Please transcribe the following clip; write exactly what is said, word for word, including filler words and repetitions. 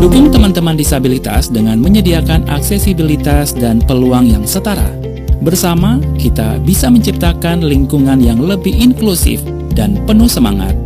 Dukung teman-teman disabilitas dengan menyediakan aksesibilitas dan peluang yang setara. Bersama, kita bisa menciptakan lingkungan yang lebih inklusif dan penuh semangat